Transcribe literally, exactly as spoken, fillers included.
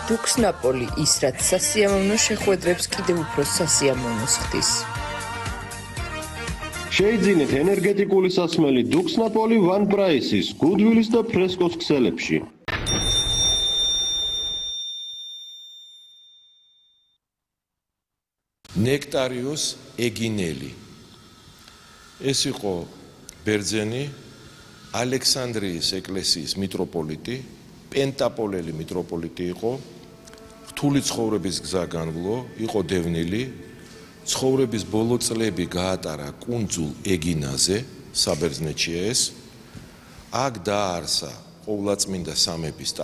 დუქსნაპოლი ის რაც სასიამოვნო შეხვედრებს კიდევ უფრო სასიამოვნოს ხდის. შეიძინეთ ენერგეტიკული სასმელი დუქსნაპოლი ვან პრაისის, გუდვილის და ფრესკოს ქსელებში. ნექტარიუს ეგინელი. ეს იყო ბერძენი ალექსანდრიის ეკლესიის მიტროპოლიტი, პენტაპოლელი მიტროპოლიტი იყო, რთული ცხოვრების გზა განვლო, იყო დევნილი, ცხოვრების ბოლო წლები გაატარა კუნძულ ეგინაზე, საბერძნეთშია ეს, აქ დააარსა ყოვლადწმინდა სამების